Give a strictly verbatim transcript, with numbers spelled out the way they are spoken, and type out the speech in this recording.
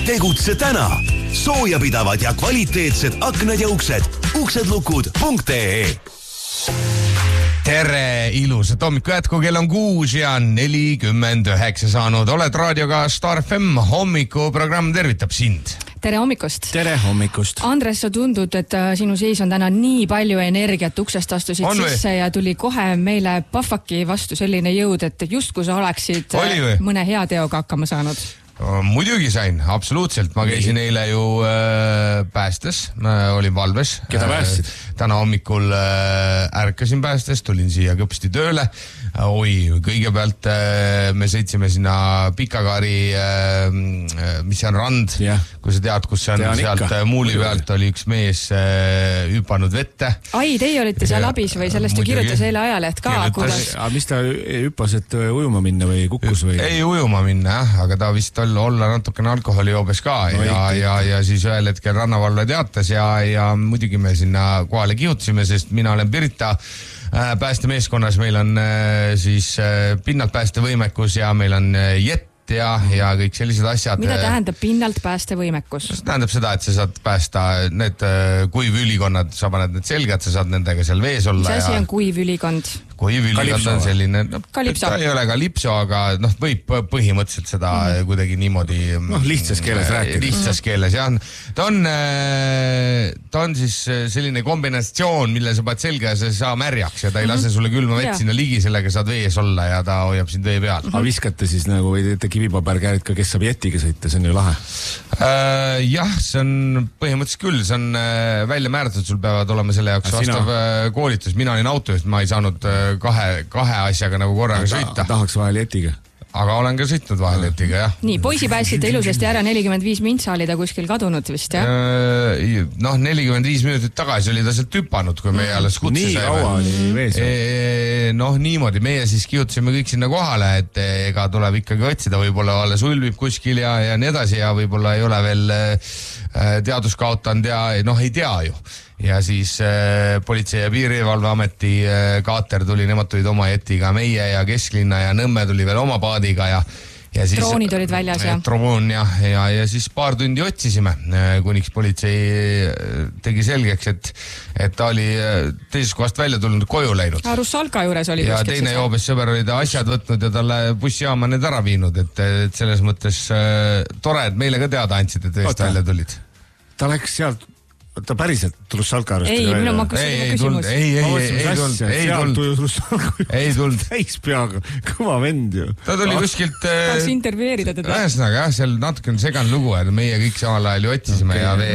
Tegutse täna. Soojapidavad ja kvaliteetsed aknad ja uksed. uksedlukud punkt ee. Tere, ilusat hommiku jätku, kell on kuus ja nelikümmend üheksa saanud. Oled raadioga Star F M, hommikuprogramm tervitab sind. Tere hommikust. Tere hommikust. Andres, sa tundud, et sinu seis on täna nii palju energiat, uksest astusid on sisse või? Ja tuli kohe meile pahvaki vastu selline jõud, et just kui sa oleksid mõne hea teoga hakkama saanud. Muidugi sain, absoluutselt. Ma käisin eile ju äh, päästes, ma olin valves. Keda päästsid? Äh, täna hommikul äh, ärkasin päästes, tulin siia kõpsti tööle. Äh, oi, kõigepealt äh, me sõitsime sinna Pikakaari, äh, mis on rand, yeah. Kui sa tead, kus see on, tean sealt ikka. Muuli pealt oli üks mees äh, hüpanud vette. Ai, teie olite seal abis või sellest ju kirjutas eile ajaleht ka? Kuidas... A, mis ta hüppas, et ujuma minna või kukkus või? Ei ujuma minna, jah, aga ta vist oli olla natukene alkoholi joobes ka no, ja, ja, ja siis ühel hetkel rannavalve teatas ja, ja muidugi me sinna kohale kihutasime, sest mina olen Pirita äh, päästemeeskonnas, meil on äh, siis äh, pinnalt päästevõimekus ja meil on äh, jett ja, ja kõik sellised asjad. Mida tähendab pinnalt päästevõimekus? See tähendab seda, et sa saad päästa need kuivülikonnad, sa paned need selged, sa saad nendega seal vees olla. Mis asi ja... on kuivülikond? Kuivülikond on selline, no, Kalipso. Ta ei ole ka lipso, aga noh, võib põhimõtteliselt seda mm. kuidagi niimoodi noh, lihtsas keeles rääkida. Lihtsas keeles, jah. Ta on, ta on siis selline kombinatsioon, mille sa paned selga ja sa saa märjaks ja ta ei lase sulle külma vett sinna ligi, sellega saad vees olla ja ta hoiab sind vee peal. Aga viskate siis nagu või teete kivipaberkäärid ka, kes saab jetiga sõita, see on ju lahe? Äh, jah, see on põhimõtteliselt küll, see on välja määratud, sul peavad olema selle jaoks A, vastav sina... koolitus. Mina olin autojuht, ma ei saanud kahe, kahe asjaga nagu korraga ta, sõita. Tahaks vahel jetiga. Aga olen ka sõitnud vahel jetiga, jah. Nii, poisi pääsite ilusasti ära, nelikümmend viis mintsa oli ta kuskil kadunud vist, jah? Noh, nelikümmend viis minutit tagasi oli ta sealt hüpanud, kui meie alles kutse nii saime. Kaua oli vees. E, noh, niimoodi, meie siis kihutasime kõik sinna kohale, et ega tuleb ikkagi otsida, võib-olla alles ulvib kuskil ja, ja nii edasi ja võib-olla ei ole veel teaduskaotanud ja noh, ei tea ju. Ja siis äh, politsei- ja piirivalveameti äh, kaater tuli, nemad tulid oma jetiga, meie ja Kesklinna ja Nõmme tuli veel oma paadiga ja, ja siis, droonid olid väljas ja droon ja, ja, ja siis paar tundi otsisime, kuniks politsei tegi selgeks, et, et ta oli teisest kohast välja tulnud koju läinud. Russalka juures oli ja teine joobes sõber oli ta asjad võtnud ja talle bussijaama need ära viinud, et, et selles mõttes äh, tore, et meile ka teada andsid, et tõesti välja tulid. Ta läks sealt ta päriselt Russalka arvesti ei, välja. Ma ei, ei tulnud, ei, ei, ei, ei tulnud, ei tulnud, ei tulnud. Täis peaga, kõva vend ju. Ta tuli kuskilt... Tahaks intervjueerida teda. Ühesõnaga, jah, seal natuke on segan lugu, et meie kõik samal ajal ju otsisime okay. ja